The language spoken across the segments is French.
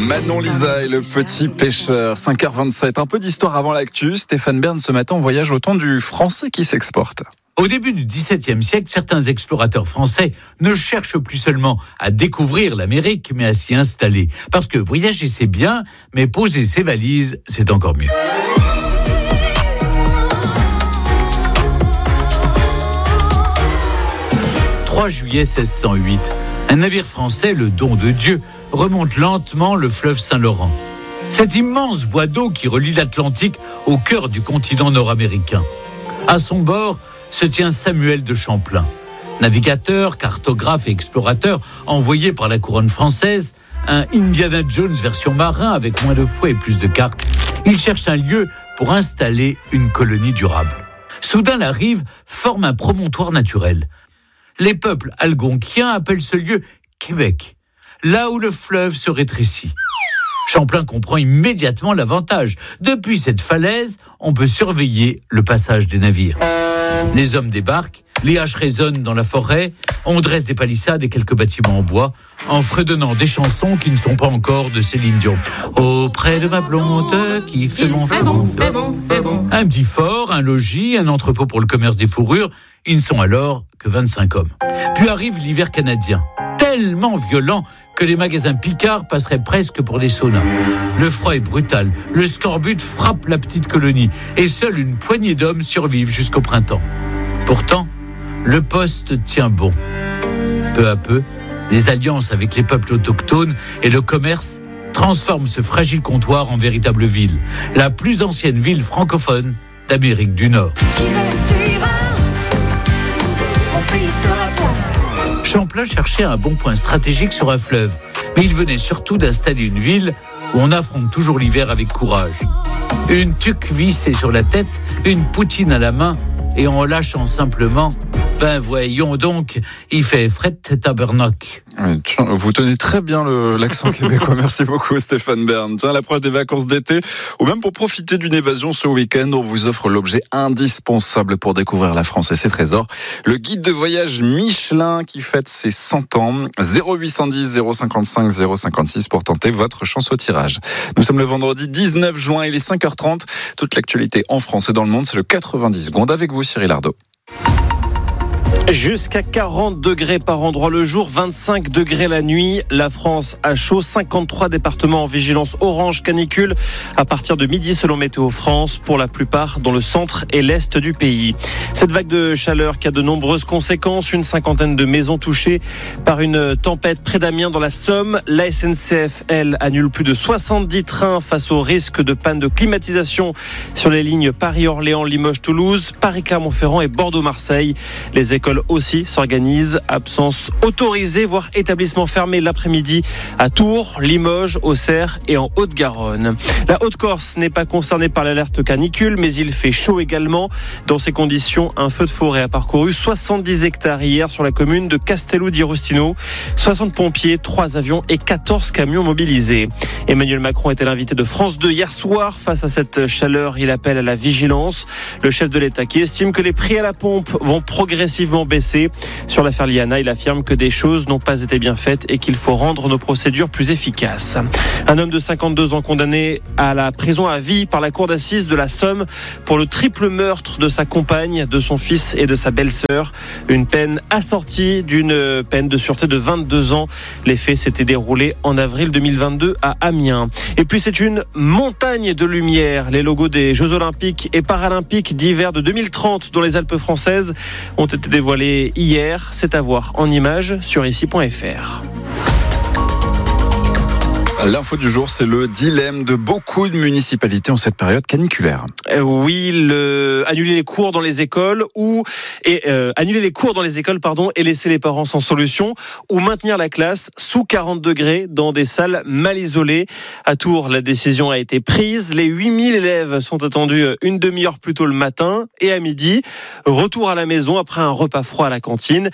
Manon Lisa et le petit pêcheur, 5h27. Un peu d'histoire avant l'actu. Stéphane Bern, ce matin, on voyage au temps du français qui s'exporte. Au début du XVIIe siècle, certains explorateurs français ne cherchent plus seulement à découvrir l'Amérique, mais à s'y installer. Parce que voyager, c'est bien, mais poser ses valises, c'est encore mieux. « 3 juillet 1608, un navire français, le Don de Dieu, remonte lentement le fleuve Saint-Laurent. Cet immense bois d'eau qui relie l'Atlantique au cœur du continent nord-américain. À son bord se tient Samuel de Champlain, navigateur, cartographe et explorateur envoyé par la couronne française, un Indiana Jones version marin avec moins de fouet et plus de cartes. Il cherche un lieu pour installer une colonie durable. Soudain, la rive forme un promontoire naturel. Les peuples algonquiens appellent ce lieu Québec, là où le fleuve se rétrécit. Champlain comprend immédiatement l'avantage. Depuis cette falaise, on peut surveiller le passage des navires. Les hommes débarquent, les haches résonnent dans la forêt, on dresse des palissades et quelques bâtiments en bois, en fredonnant des chansons qui ne sont pas encore de Céline Dion. Auprès de ma blonde qui fait bon. Un petit fort, un logis, un entrepôt pour le commerce des fourrures, ils ne sont alors que 25 hommes. Puis arrive l'hiver canadien, tellement violent que les magasins Picard passeraient presque pour des saunas. Le froid est brutal, le scorbut frappe la petite colonie et seule une poignée d'hommes survivent jusqu'au printemps. Pourtant, le poste tient bon. Peu à peu, les alliances avec les peuples autochtones et le commerce transforment ce fragile comptoir en véritable ville, la plus ancienne ville francophone d'Amérique du Nord. Champlain cherchait un bon point stratégique sur un fleuve, mais il venait surtout d'installer une ville où on affronte toujours l'hiver avec courage. Une tuque vissée sur la tête, une poutine à la main, et en lâchant simplement « Ben voyons donc, il fait fret tabernacle ». Vous tenez très bien l'accent québécois. Merci beaucoup Stéphane Bern. Tiens, à l'approche des vacances d'été, ou même pour profiter d'une évasion ce week-end, on vous offre l'objet indispensable pour découvrir la France et ses trésors. Le guide de voyage Michelin qui fête ses 100 ans. 0810 055 056 pour tenter votre chance au tirage. Nous sommes le vendredi 19 juin, il est 5h30. Toute l'actualité en France et dans le monde, c'est le 90 secondes avec vous Cyril Ardo. Jusqu'à 40 degrés par endroit le jour, 25 degrés la nuit. La France à chaud, 53 départements en vigilance orange canicule à partir de midi selon Météo France, pour la plupart dans le centre et l'est du pays. Cette vague de chaleur qui a de nombreuses conséquences, une cinquantaine de maisons touchées par une tempête près d'Amiens dans la Somme. La SNCF, elle, annule plus de 70 trains face au risque de panne de climatisation sur les lignes Paris-Orléans, Limoges-Toulouse, Paris-Clermont-Ferrand et Bordeaux-Marseille. Les écoles aussi s'organisent. Absence autorisée, voire établissement fermé l'après-midi à Tours, Limoges, Auxerre et en Haute-Garonne. La Haute-Corse n'est pas concernée par l'alerte canicule, mais il fait chaud également. Dans ces conditions, un feu de forêt a parcouru 70 hectares hier sur la commune de Castello di Rustino. 60 pompiers, 3 avions et 14 camions mobilisés. Emmanuel Macron était l'invité de France 2 hier soir. Face à cette chaleur, il appelle à la vigilance. Le chef de l'État qui estime que les prix à la pompe vont progressivement baisser. Sur l'affaire Liana, il affirme que des choses n'ont pas été bien faites et qu'il faut rendre nos procédures plus efficaces. Un homme de 52 ans condamné à la prison à vie par la cour d'assises de la Somme pour le triple meurtre de sa compagne, de son fils et de sa belle-sœur. Une peine assortie d'une peine de sûreté de 22 ans. Les faits s'étaient déroulés en avril 2022 à Amiens. Et puis c'est une montagne de lumière. Les logos des Jeux Olympiques et Paralympiques d'hiver de 2030 dans les Alpes françaises ont été dévoilés hier. C'est à voir en images sur ici.fr. L'info du jour, c'est le dilemme de beaucoup de municipalités en cette période caniculaire. Oui, annuler les cours dans les écoles et laisser les parents sans solution, ou maintenir la classe sous 40 degrés dans des salles mal isolées. À Tours, la décision a été prise. Les 8000 élèves sont attendus une demi-heure plus tôt le matin et à midi. Retour à la maison après un repas froid à la cantine.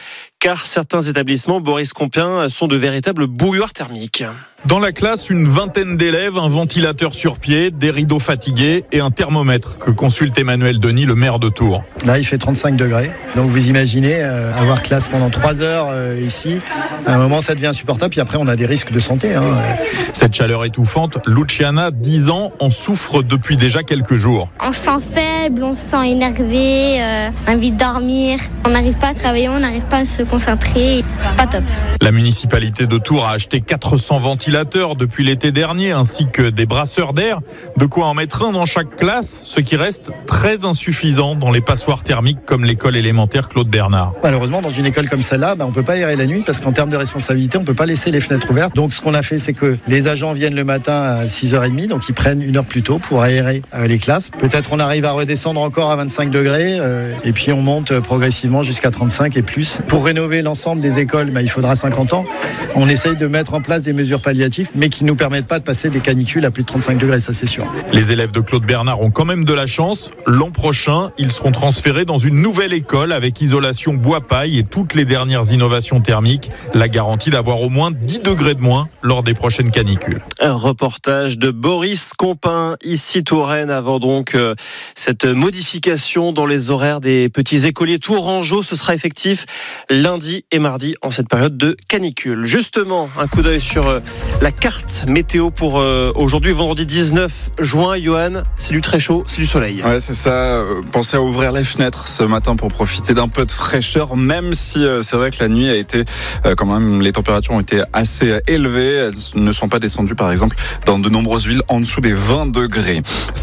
car certains établissements, Boris Compien, sont de véritables bouilloires thermiques. Dans la classe, une vingtaine d'élèves, un ventilateur sur pied, des rideaux fatigués et un thermomètre que consulte Emmanuel Denis, le maire de Tours. Là, il fait 35 degrés. Donc vous imaginez avoir classe pendant 3 heures ici. À un moment, ça devient insupportable. Puis après, on a des risques de santé. Cette chaleur étouffante, Luciana, 10 ans, en souffre depuis déjà quelques jours. On se sent faible, on se sent énervé, on a envie de dormir. On n'arrive pas à travailler, on n'arrive pas à se concentrer. C'est pas top. La municipalité de Tours a acheté 400 ventilateurs depuis l'été dernier, ainsi que des brasseurs d'air. De quoi en mettre un dans chaque classe, ce qui reste très insuffisant dans les passoires thermiques comme l'école élémentaire Claude Bernard. Malheureusement, dans une école comme celle-là, on ne peut pas aérer la nuit parce qu'en termes de responsabilité, on ne peut pas laisser les fenêtres ouvertes. Donc ce qu'on a fait, c'est que les agents viennent le matin à 6h30, donc ils prennent 1 heure plus tôt pour aérer les classes. Peut-être on arrive à redescendre encore à 25 degrés et puis on monte progressivement jusqu'à 35 et plus. Pour rénover l'ensemble des écoles, il faudra 50 ans. On essaye de mettre en place des mesures palliatives, mais qui ne nous permettent pas de passer des canicules à plus de 35 degrés, ça c'est sûr. Les élèves de Claude Bernard ont quand même de la chance. L'an prochain, ils seront transférés dans une nouvelle école avec isolation bois-paille et toutes les dernières innovations thermiques. La garantie d'avoir au moins 10 degrés de moins lors des prochaines canicules. Un reportage de Boris Compien, ici Touraine, avant donc cette modification dans les horaires des petits écoliers tourangeaux. Ce sera effectif lundi et mardi en cette période de canicule. Justement, un coup d'œil sur la carte météo pour aujourd'hui, vendredi 19 juin. Johan, c'est du très chaud, c'est du soleil. Ouais, c'est ça. Pensez à ouvrir les fenêtres ce matin pour profiter d'un peu de fraîcheur, même si c'est vrai que la nuit a été, quand même, les températures ont été assez élevées. Elles ne sont pas descendues, par exemple, dans de nombreuses villes en dessous des 20 degrés.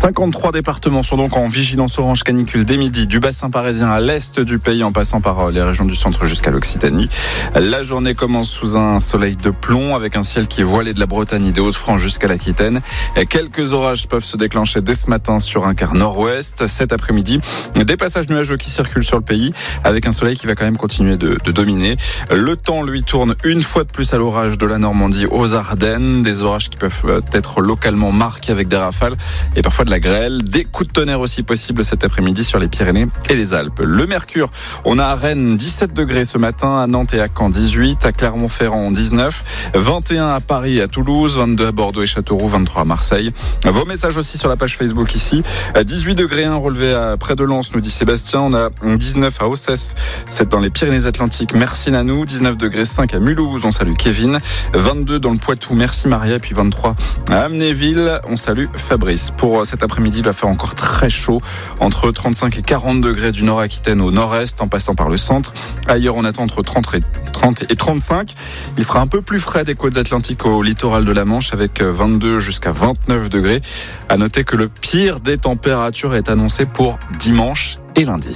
53 départements sont donc en vigilance orange canicule dès midi, du bassin parisien à l'est du pays, en passant par les régions du centre jusqu'à l'Occitanie. La journée commence sous un soleil de plomb, avec un ciel qui est voilé de la Bretagne et des Hauts-de-France jusqu'à l'Aquitaine. Quelques orages peuvent se déclencher dès ce matin sur un quart nord-ouest. Cet après-midi, des passages nuageux qui circulent sur le pays, avec un soleil qui va quand même continuer de dominer. Le temps, lui, tourne une fois de plus à l'orage de la Normandie aux Ardennes. Des orages qui peuvent être localement marqués avec des rafales et parfois de la grêle. Des coups de tonnerre aussi possibles cet après-midi sur les Pyrénées et les Alpes. Le mercure, on a à Rennes 17 degrés ce matin, à Nantes et à Caen 18, à Clermont-Ferrand 19, 21 à Paris et à Toulouse, 22 à Bordeaux et Châteauroux, 23 à Marseille. Vos messages aussi sur la page Facebook ici. 18 degrés 1 relevé près de Lens, nous dit Sébastien. On a 19 à Ossès, c'est dans les Pyrénées-Atlantiques. Merci Nanou. 19 degrés 5 à Mulhouse, on salue Kevin. 22 dans le Poitou, merci Maria. Et puis 23 à Amnéville, on salue Fabrice. Pour cet après-midi, il va faire encore très chaud, entre 35 et 40 degrés du Nord-Aquitaine au nord-est, en passant par le centre. Ailleurs, on attend entre 30 et 35. Il fera un peu plus frais des côtes atlantiques au littoral de la Manche, avec 22 jusqu'à 29 degrés. À noter que le pire des températures est annoncé pour dimanche et lundi.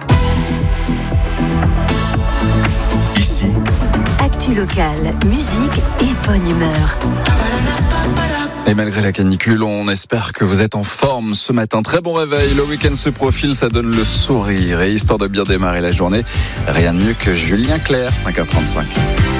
Ici, actu locale, musique et bonne humeur. Et malgré la canicule, on espère que vous êtes en forme ce matin. Très bon réveil, le week-end se profile, ça donne le sourire. Et histoire de bien démarrer la journée, rien de mieux que Julien Clerc, 5h35.